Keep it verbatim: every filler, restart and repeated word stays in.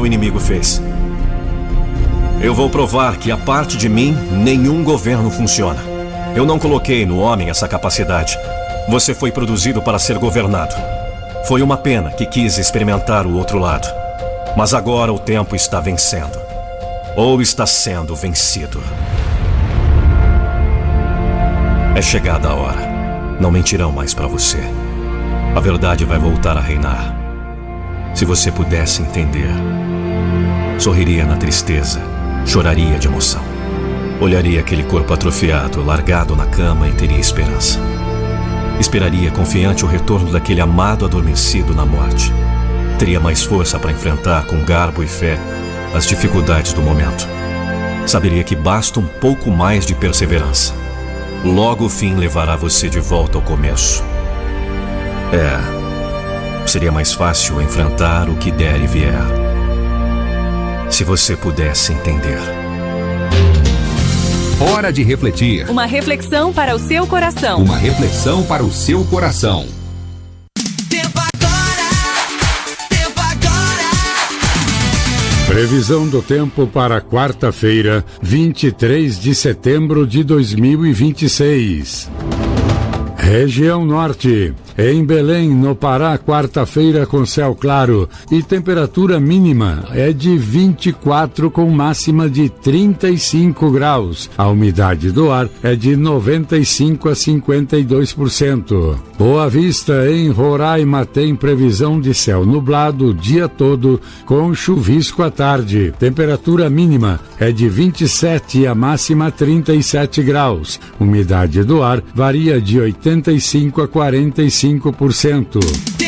seu inimigo fez. Eu vou provar que, a parte de mim, nenhum governo funciona. Eu não coloquei no homem essa capacidade. Você foi produzido para ser governado. Foi uma pena que quis experimentar o outro lado. Mas agora o tempo está vencendo. Ou está sendo vencido. É chegada a hora. Não mentirão mais para você. A verdade vai voltar a reinar. Se você pudesse entender, sorriria na tristeza, choraria de emoção. Olharia aquele corpo atrofiado, largado na cama e teria esperança. Esperaria confiante o retorno daquele amado adormecido na morte. Teria mais força para enfrentar com garbo e fé as dificuldades do momento. Saberia que basta um pouco mais de perseverança. Logo o fim levará você de volta ao começo. É, seria mais fácil enfrentar o que der e vier. Se você pudesse entender. Hora de refletir. Uma reflexão para o seu coração. Uma reflexão para o seu coração. Tempo agora. Tempo agora. Previsão do tempo para quarta-feira, vinte e três de setembro de dois mil e vinte e seis. Região Norte. Em Belém, no Pará, quarta-feira com céu claro e temperatura mínima é de vinte e quatro com máxima de trinta e cinco graus. A umidade do ar é de noventa e cinco a cinquenta e dois por cento. Boa Vista, em Roraima, tem previsão de céu nublado o dia todo com chuvisco à tarde. Temperatura mínima é de vinte e sete e a máxima trinta e sete graus. Umidade do ar varia de oitenta e cinco a quarenta e cinco por cento.